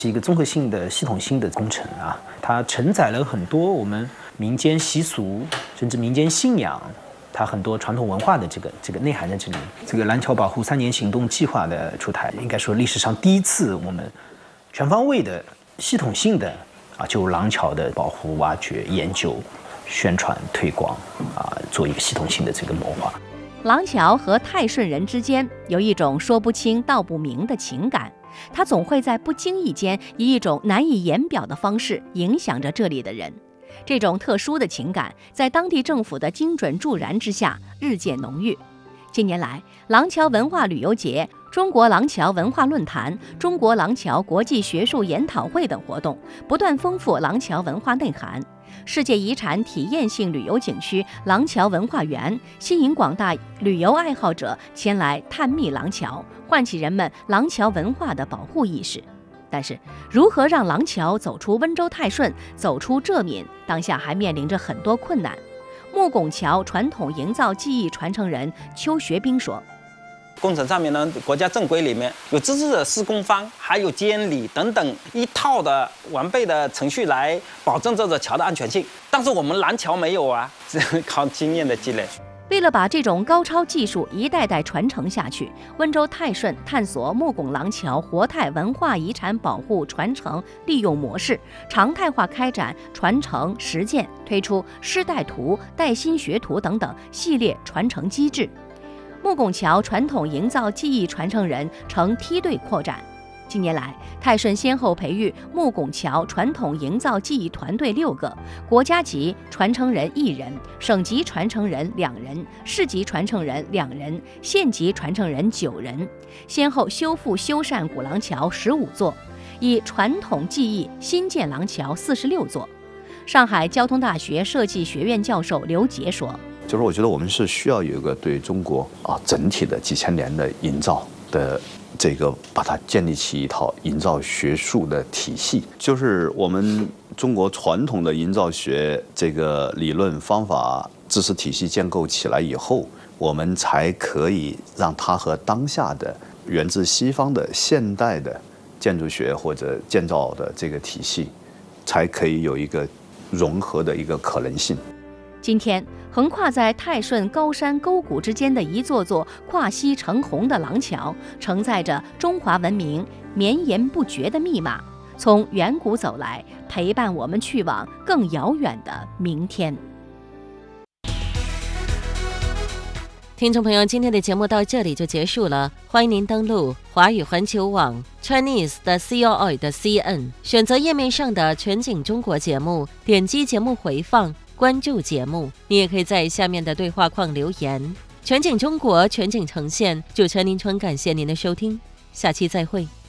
是一个综合性的、系统性的工程啊，它承载了很多我们民间习俗，甚至民间信仰，它很多传统文化的这个内涵在这里。这个廊桥保护3年行动计划的出台，应该说历史上第一次我们全方位的、系统性的就廊桥的保护、挖掘、研究、宣传、推广做一个系统性的这个谋划。 廊桥和泰顺人之间有一种说不清道不明的情感，它总会在不经意间以一种难以言表的方式影响着这里的人。这种特殊的情感在当地政府的精准助燃之下日渐浓郁。近年来，廊桥文化旅游节、中国廊桥文化论坛、中国廊桥国际学术研讨会等活动不断丰富廊桥文化内涵。世界遗产体验性旅游景区廊桥文化园吸引广大旅游爱好者前来探秘廊桥，唤起人们廊桥文化的保护意识。但是，如何让廊桥走出温州泰顺，走出浙闽，当下还面临着很多困难。木拱桥传统营造技艺传承人邱学兵说， 工程上面呢，国家正规里面有资质的施工方，还有监理等等一套的完备的程序来保证这座桥的安全性。但是我们廊桥没有啊，只能靠经验的积累。 为了把这种高超技术一代代传承下去，温州泰顺探索木拱廊桥活态文化遗产保护传承利用模式，常态化开展传承实践，推出师带徒、带薪学徒等等系列传承机制。木拱桥传统营造技艺传承人呈梯队扩展。近年来，泰顺先后培育木拱桥传统营造技艺团队6个，国家级传承人1人，省级传承人2人，市级传承人2人，县级传承人9人，先后修复修缮古廊桥15座，以传统技艺新建廊桥46座。上海交通大学设计学院教授刘杰说， 就是我觉得我们是需要有一个对中国整体的几千年的营造的这个把它建立起一套营造学术的体系，就是我们中国传统的营造学这个理论方法知识体系建构起来以后，我们才可以让它和当下的源自西方的现代的建筑学或者建造的这个体系才可以有一个融合的一个可能性。 今天，横跨在泰顺高山沟谷之间的一座座跨溪成虹的廊桥，承载着中华文明绵延不绝的密码，从远古走来，陪伴我们去往更遥远的明天。 听众朋友，今天的节目到这里就结束了，欢迎您登录华语环球网 Chinese 的 COI.cn， 选择页面上的全景中国节目，点击节目回放，关注节目。你也可以在下面的对话框留言。全景中国，全景呈现，主持人林春感谢您的收听，下期再会。